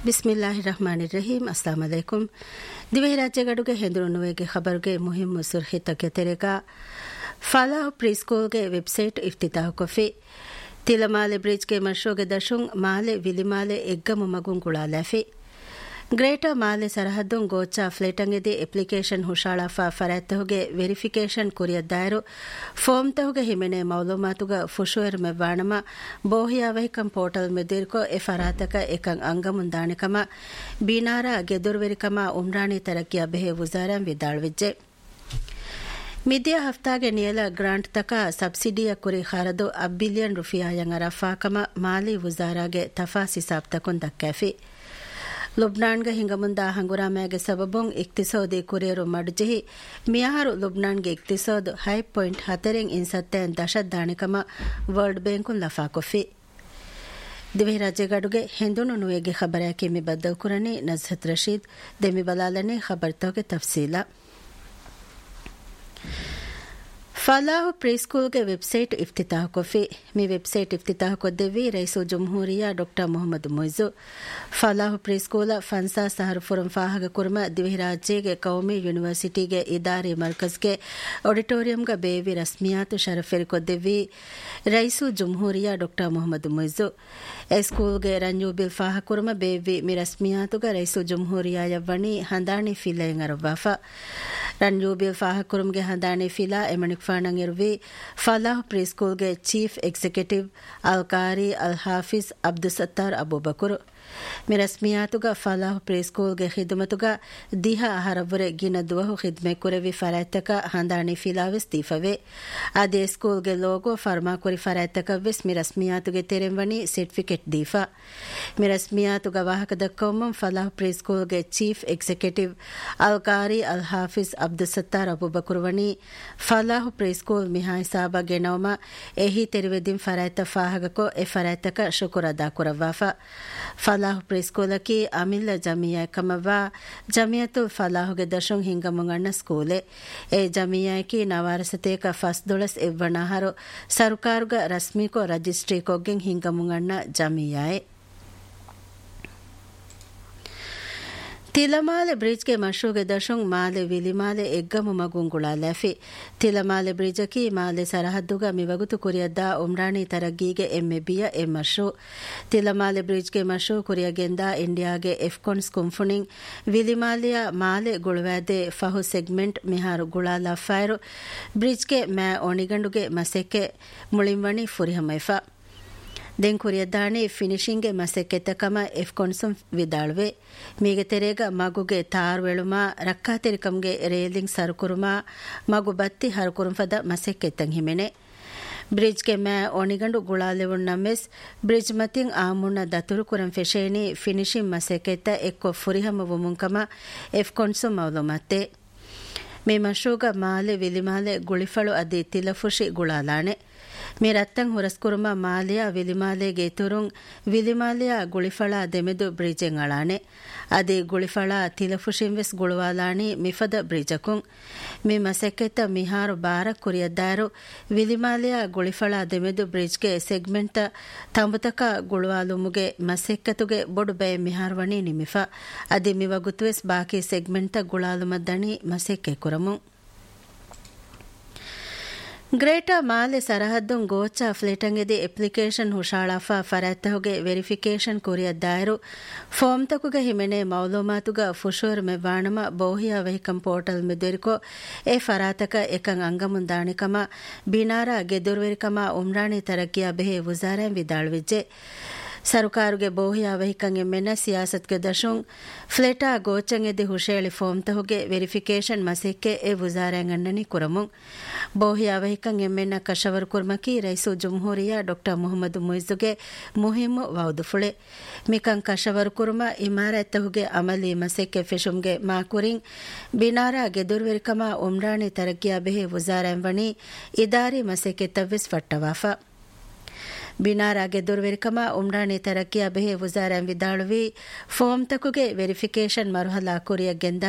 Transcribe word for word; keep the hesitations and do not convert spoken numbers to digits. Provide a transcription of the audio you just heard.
ಬಿಸ್ಮಿಲ್ಲಾಹಿರ್ರಹ್ಮಾನಿರ್ರಹೀಂ. ಅಸ್ಸಲಾಮು ಅಲೈಕುಂ. ದಿವಹಿ ರಾಜ್ಯಗಡುಗೆ ಹೆಂದುರುನುವೆಗೆ ಖಬರ್ಗೆ ಮುಹಿಮ್ ಸುರ್ಖಿತಕ್ಕೆ ತೆರೆಗ Falah ಪ್ರೀಸ್ಕೂಲ್ಗೆ website ಇಫ್ತಿತಾಹ್ ಕೊಫಿ ತಿಲಮಾಲೆ ಬ್ರಿಡ್ಜ್ಗೆ ಮಶೋಗೆ ದಶುಂ ಮಾಲೆ ವಿಲಿಮಾಲೆ ಎಗ್ಗಮು ಮಗುಂ ಗುಳಾಲಾಫಿ greater ಮಾಲೆ ಸರಹದ್ದುಂ ಗೋಚಾ ಫ್ಲೇಟಂಗೆದಿ application ಹುಷಾಳಾಫಾ ಫರಾತ್ತಹುಗೆ verification ಕುರಿಯದ್ದಾಯರು foam ತಹುಗೆ ಹಿಮೆನೆ ಮೌಲೂಮಾತುಗ ಫುಶುಯರ್ ಮೆವ್ವಾಣಮ ಬೋಹಿಯಾವಹಿಕಂ portal ಮೆದಿರ್ಕೊ A ಫರಾತಕ Ekam ಅಂಗಮುನ್ ದಾಣಿಕಮ ಬೀನಾರ ಗೆದುರ್ವೆರಿಕಮ Umrani ತರಕಿಯ ಬೆಹೆ ವುಜಾರಂ ವಿದಾಳ್ವಿಜ್ಜೆ ಮಿದಿಯ ಹಫ್ತಾಗೆ ನಿಯಲ grant ತಕ ಸಬ್ಸಿಡಿಯ ಕುರಿ ಖಾರದು ಅಬ್ billion ರುಫಿಯಾಯಂ ಅರಫಾಕಮ Mali ವುಜಾರಾಗೆ ತಫಾಸಿ ಸಾಬ್ತಕುನ್ ದಕ್ಕಾಫಿ ಲುಬ್ನಾನ್ಗೆ ಹಿಂಗಮುಂದ ಹಂಗುರಾಮ್ಯಾಗೆ ಸಬಬೊಂ ಇಕ್ತಿಸೋದಿ ಕುರಿಯರು ಮಡುಜಿಹಿ ಮಿಯಾಹರು ಲುಬ್ನಾನ್ಗೆ ಇಕ್ತಿಸೋದು high point ಹತರೆಂ ಇನ್ಸತ್ತೆನ್ ದಶದ್ದಾಣಿಕಮ world ಬ್ಯಾಂಕುನ್ ಲಫಾಕೊಫಿ ದಿವಹಿ ರಾಜ್ಯಗಡುಗೆ ಹಿಂದುನು ನುವೆಗೆ ಖಬರ್ಯಾಕಿ me ಬದ್ದಲ್ ಕುರನಿ ನಜ್ಹತ್ Rashid ದೆಮಿ ಬಲಾಲನೆ ಖಬರ್ತೋಗೆ ತಫ್ಸೀಲ Falah ಪ್ರೀಸ್ಕೂಲ್ಗೆ website ಇಫ್ತಿತಾಹ್ ಕೊಫಿ me website ಇಫ್ತಿತಾಹ್ ಕೊದ್ದೆವಿ rice ಜುಮ್ಹೂರಿಯಾ doctor Mohammed ಮೊಯ್ಜು Falah ಪ್ರೀಸ್ಕೂಲ ಫನ್ಸಾ ಸಹರ್ಫುರಂ ಫಾಹಗ kurma ದಿವಹಿ ರಾಜ್ಯಗೆ ಕೌಮಿ ಯೂನಿವರ್ಸಿಟಿಗೆ ಇದಾರಿ ಮರ್ಕಜ್ಗೆ ಆಡಿಟೋರಿಯಂಗ ಬೇವಿ ರಸ್ಮಿಯಾತು ಶರಫೆರಿ ಕೊದ್ದೆವಿ rice ಜುಮ್ಹೂರಿಯಾ doctor Mohammed ಮೊಯ್ಜು A ಸ್ಕೂಲ್ಗೆ ರಂಜೂಬಿಲ್ ಫಾಹ ಕುರ್ಮ ಬೇವಿ ಮಿ ರಸ್ಮಿಯಾತುಗ rice ಜುಮ್ಹೂರಿಯಾಯ ವಣಿ ಹಂದಾಣಿ ಫಿಲೆಯಂ ಅರವಾಫಾ ರಂಜೂಬಿಲ್ ಫಾಹ ಕುರ್ಮ್ಗೆ ಹಂದಾಣಿ ಫಿಲಾ ಎಮಣಿಕ್ ಫಾಣಂ ಇರುವಿ ಫಲಾಹ್ ಪ್ರೀಸ್ಕೂಲ್ಗೆ ಚೀಫ್ ಎಕ್ಸಿಕ್ಯೂಟಿವ್ ಅಲ್ ಕಾರಿ ಅಲ್ ಹಾಫಿಜ್ ಅಬ್ದುಸತ್ತಾರ್ ಅಬೂಬಕರ್ ಮಿ ರಸ್ಮಿಯಾತುಗ ಫಲಾಹ್ ಪ್ರೀಸ್ಕೂಲ್ಗೆ ಖಿದಮತುಗ ದಿಹ ಅಹರವರೆ ಗಿನ ದುವಹು ಖಿದ್ಮೆ ಕುರೆವಿ ಫರಾಯತಕ ಹಂದಾಣಿ ಫಿಲಾವೆಸ್ ದೀಫವೆ ಅದೇ ಸ್ಕೂಲ್ಗೆ ಲೋಗೋ ಫರ್ಮಾ ಕುರಿ ಫರಾಯತಕವೆಸ್ ಮಿ ರಸ್ಮಿಯಾತುಗೆ ತೆರೆಂವಣಿ ಸರ್ಟಿಫಿಕೇಟ್ ದೀಫಾ ಮಿ ರಸ್ಮಿಯಾತುಗ ವಾಹಕ ದಕ್ಕವಮಂ ಫಲಾಹ್ ಪ್ರೀಸ್ಕೂಲ್ಗೆ ಚೀಫ್ ಎಕ್ಸಿಕ್ಯೂಟಿವ್ ಅಲ್ ಕಾರಿ ಅಲ್ ಹಾಫಿಜ್ ಅಬ್ದುಸತ್ತಾರ್ ಅಬೂಬಕರ್ ವಣಿ ಫಲಾಹ್ ಪ್ರೀಸ್ಕೂಲ್ ಮಿಹಾಯ್ ಸಾಬ ಗೆನವಮ ಎಹಿ ತೆರಿವೆದಿಂ ಫರಾಯತ ಫಾಹಗಕೊ ಎ ಫರಾಯತಕ ಶುಕುರ ಅದಾ ಕುರವಾಫಾ ಫಲಾಹ್ ಪ್ರೀಸ್ಕೂಲಕಿ ಅಮಿಲ್ಲ ಜಮಿಯಾ ಕಮವಾ ಜಮಿಯತುಲ್ ಫಲಾಹುಗೆ ದಶುಂ ಹಿಂಗಮುಂ ಅಣ್ಣ ಸ್ಕೂಲೆ ಎ ಜಮಿಯಾಕಿ ನವಾರಸತೇಕ ಫಸ್ ದೊಳಸ್ ಎವ್ವಣಾಹರು ಸರ್ಕಾರುಗ ರಸ್ಮಿಕೊ ರಜಿಸ್ಟ್ರಿ ಕೊಗ್ಗೆಂ ಹಿಂಗಮುಂ ಅಣ್ಣ ಜಮಿಯಾಯೆ ತಿಲಮಾಲೆ ಬ್ರಿಡ್ಜ್ಗೆ ಮಶೂಗೆ ದಶುಂ ಮಾಲೆ ವಿಲಿಮಾಲೆ ಎಗ್ಗಮು ಮಗುಂ ಗುಳಾಲಾಫಿ ತಿಲಮಾಲೆ ಬ್ರಿಡ್ಜಕಿ ಮಾಲೆ ಸರಹದ್ದುಗ ಮಿವಗುತು ಕುರಿಯದ್ದ ಉಮ್ರಾಣಿ ತರಗ್ಗೀಗೆ ಎಮ್ಮೆ ಬಿಯ ಎ ಮಶೂ ತಿಲಮಾಲೆ ಬ್ರಿಡ್ಜ್ಗೆ ಮಶೂ ಕುರಿಯಗೆಂದ ಇಂಡಿಯಾಗೆ ಎಫ್ಕೊನ್ಸ್ ಕುಂಫುಣಿಂಗ್ ವಿಲಿಮಾಲೆಯ ಮಾಲೆ ಗುಳುವಾದೆ ಫಹು ಸೆಗ್ಮೆಂಟ್ ಮಿಹಾರು ಗುಳಾಲಾಫಾಯರು ಬ್ರಿಡ್ಜ್ಗೆ ಮ್ಯಾ ಓಣಿಗಂಡುಗೆ ಮಸೆಕ್ಕೆ ಮುಳಿಂವಣಿ ಫುರಿಹಮೈಫಾ ದೆನ್ ಕುರಿಯದ್ದಾಣೆ ಫಿನಿಶಿಂಗ್ಗೆ ಮಸೆಕ್ಕೆತ್ತಕಮ ಎಫ್ ಕೊನ್ಸುಂ ವಿದಾಳುವೆ ಮೀಗೆ ತೆರೆಗ ಮಗುಗೆ ತಾರ್ವೆಳುಮ ರಕ್ಕಾತೆರಿಕಂಗೆ ರೇಲಿಂಗ್ ಸರುಕುರುಮ ಮಗು ಬತ್ತಿ ಹರುಕುರುಂಫದ ಮಸೆಕ್ಕೆತ್ತಂ ಹಿಮೆನೆ ಬ್ರಿಡ್ಜ್ಗೆ ಮ್ಯಾ ಓಣಿಗಂಡು ಗುಳಾಲೆವುಣ್ ನಮ್ಮೆಸ್ ಬ್ರಿಡ್ಜ್ ಮತಿಂ ಆಮುಣ್ಣ ದತುರು ಕುರಂ ಫೆಶೇನಿ ಫಿನಿಶಿಂಗ್ ಮಸೆಕ್ಕೆತ್ತ ಎಕ್ಕೊ ಫುರಿಹಮ ವುಮುಂಕಮ ಎಫ್ ಕೊನ್ಸುಂ ಮೌಲುಮತ್ತೆ ಮೇ ಮಶೂಗ ಮಾಲೆ ವಿಲಿಮಾಲೆ ಗುಳಿಫಳು ಅದಿ ತಿಲಫುಶಿ ಗುಳಾಲಾಣೆ ಮೇ ರತ್ತಂ ಹುರಸ್ಕುರುಮ ಮಾಲಿಯಾ ವಿಲಿಮಾಲೆಗೆ ತುರುಂ ವಿಲಿಮಾಲೆಯ ಗುಳಿಫಳ ದೆಮೆದು ಬ್ರಿಡ್ಜೆಂ ಅಳಾಣೆ ಅದಿ ಗುಳಿಫಳ ತಿಲಫುಶಿಂವೆಸ್ ಗುಳುವಾಲಾಣಿ ಮಿಫದ ಬ್ರಿಡ್ಜಕುಂ ಮಿ ಮಸೆಕ್ಕೆತ್ತ ಮಿಹಾರು ಬಾರ ಕುರಿಯದ್ದಾರು ವಿಲಿಮಾಲೆಯ ಗುಳಿಫಳ ದೆಮೆದು ಬ್ರಿಡ್ಜ್ಗೆ ಸೆಗ್ಮೆಂಟ್ ತಂಬುತಕ ಗುಳುವಾಲುಮುಗೆ ಮಸೆಕ್ಕತುಗೆ ಬೊಡು ಬೆ ಮಿಹಾರ್ವಣಿ ನಿಮಿಫ ಅದಿ ಮಿವಗುತುವೆಸ್ ಬಾಕಿ ಸೆಗ್ಮೆಂಟ್ ಗುಳಾಲುಮದ್ದಣಿ ಮಸೆಕ್ಕೆ ಕುರಮು ಗ್ರೇಟರ್ ಮಾಲೆ ಸರಹದ್ದುಂ ಗೋಚಾ ಫ್ಲೇಟಂಗೆದಿ application ಹುಷಾಳಾಫಾ ಫರಾತ್ತಹುಗೆ verification ಕುರಿಯದ್ದಾಯರು foam ತಕುಗ ಹಿಮೆನೆ ಮೌಲೂಮಾತುಗ ಫುಶುರ್ ಮೆವ್ವಾಣಮ ಬೋಹಿಯಾ ವಹಿಕಂ portal ಮೆದೆರಿಕೊ A ಫರಾತಕ ಎಕಂ ಅಂಗಮುನ್ ದಾಣಿಕಮ ಬೀನಾರ ಗೆದುರ್ವೆರಿಕಮ ಉಮ್ರಾಣಿ ತರಕಿಯ ಬೆಹೆ ವುಜಾರಂ ವಿದಾಳ್ವಿಜ್ಜೆ ಸರುಕಾರುಗೆ ಬೋಹಿಯಾ ವಹಿಕಂ ಎಮ್ಮೆನ ಸಿಯಾಸತ್ಗೆ ದಶುಂ ಫ್ಲೇಟಾ ಗೋಚಂ ಎದಿ ಹುಷೇಳಿ foam ತಹುಗೆ verification ಮಸೆಕ್ಕೆ A ವುಜಾರಂ ಅಣ್ಣನಿ ಕುರಮುಂ ಬೋಹಿಯಾ ವಹಿಕಂ ಎಮ್ಮೆನ ಕಶವರ್ ಕುರ್ಮಕಿ rice ಜುಮ್ಹೂರಿಯಾ doctor Mohammed ಮೊಯ್ಜುಗೆ ಮುಹಿಮ್ಮು ವೌದುಫುಳೆ ಮಿಕಂ ಕಶವರ್ kurma ಇಮಾರತ್ತಹುಗೆ ಅಮಲಿ ಮಸೆಕ್ಕೆ ಫೆಶುಂಗೆ ಮಾಕುರಿಂಗ್ ಬಿನಾರ ಗೆದುರ್ವೆರಿಕಮ Umrani ತರಕಿಯ ಬೆಹೆ ವುಜಾರಂ ವಣಿ ಇದಾರಿ ಮಸೆಕ್ಕೆ ತವ್ವಿಸ್ ಫಟ್ಟವಾಫಾ ಬಿನಾರಾಗೆ ದುರ್ವೆರಿಕಮ Umrani ತರಕಿಯ ಬೆಹೆ ವುಜಾರಂ ವಿದಾಳುವಿ foam ತಕುಗೆ verification ಮರುಹಲಾ ಕುರಿಯಗೆಂದ